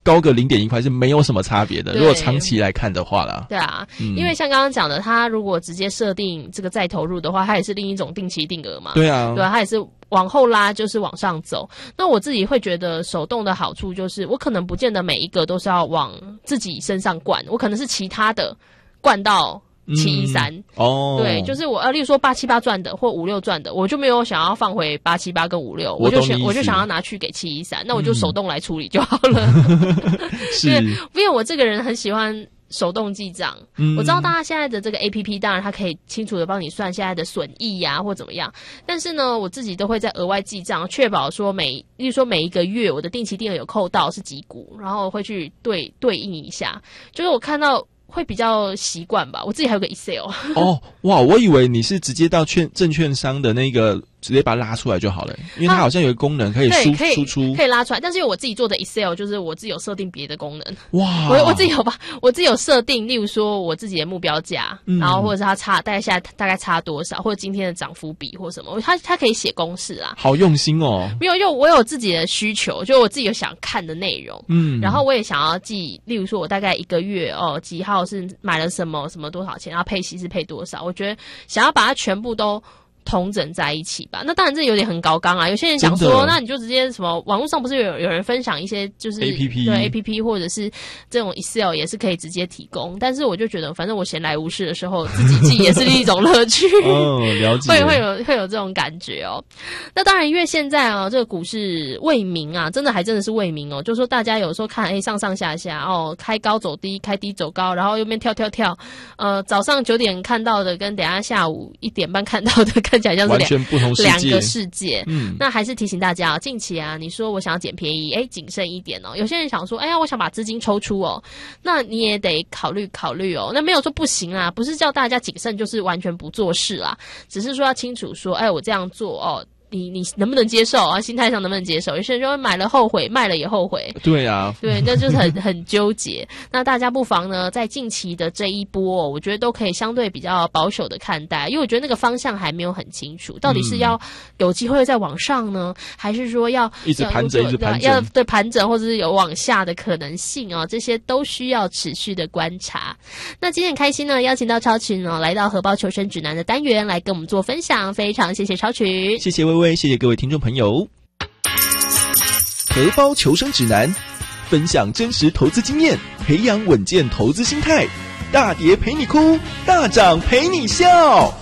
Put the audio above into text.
高个 0.1 块是没有什么差别的，如果长期来看的话啦。 对啊，因为像刚刚讲的，他如果直接设定这个再投入的话，它也是另一种定期定额嘛。 对啊， 对啊，它也是往后拉，就是往上走。那我自己会觉得手动的好处就是，我可能不见得每一个都是要往自己身上灌，我可能是其他的灌到713 哦， 对，就是我例如说878赚的或56赚的，我就没有想要放回878跟56，我就想要拿去给713，那我就手动来处理就好了。 是， 因为我这个人很喜欢手动记账，我知道大家现在的这个 APP 当然它可以清楚的帮你算现在的损益啊或怎么样，但是呢我自己都会在额外记账，确保说例如说每一个月我的定期定额有扣到是几股，然后会去对应一下，就是我看到会比较习惯吧，我自己还有个 Excel。哦， 哇，我以为你是直接到证券商的那个直接把它拉出来就好了，因为它好像有一个功能可以输出， 可以拉出来。但是因为我自己做的 Excel 就是我自己有设定别的功能。 哇， 我自己有设定，例如说我自己的目标价，然后或者是它大概差多少，或者今天的涨幅比或什么，它可以写公式啦。 好用心哦。 没有，因为我有自己的需求，就我自己有想看的内容，然后我也想要记，例如说我大概一个月几号是买了什么多少钱，然后配息是配多少，我觉得想要把它全部都统整在一起吧。那当然这有点很高纲啊，有些人想说那你就直接什么网络上不是有人分享一些就是 APP 对 APP 或者是这种 Excel 也是可以直接提供，但是我就觉得反正我闲来无事的时候自己记也是一种乐趣。 了解， 会有这种感觉哦。那当然因为现在这个股市未明啊，真的是未明哦，就是说大家有时候看上上下下开高走低，开低走高，然后右边跳，早上9点看到的跟等一下下午1点半看到的看起来像是完全不同世界， 两个世界。那还是提醒大家近期你说我想要捡便宜，谨慎一点哦。有些人想说，我想把资金抽出哦，那你也得考虑哦。那没有说不行啊，不是叫大家谨慎就是完全不做事啦，只是说要清楚说，我这样做你能不能接受啊？心态上能不能接受？有些人说买了后悔，卖了也后悔。 对啊， 对，那就是很纠结。那大家不妨呢，在近期的这一波我觉得都可以相对比较保守的看待，因为我觉得那个方向还没有很清楚，到底是要有机会再往上呢，还是说要一直盘整， 要对盘整，或者是有往下的可能性这些都需要持续的观察。那今天很开心呢，邀请到超群来到荷包求生指南的单元来跟我们做分享，非常谢谢超群， 谢谢薇薇，谢谢各位听众朋友。荷包求生指南，分享真实投资经验，培养稳健投资心态，大跌陪你哭，大涨陪你笑。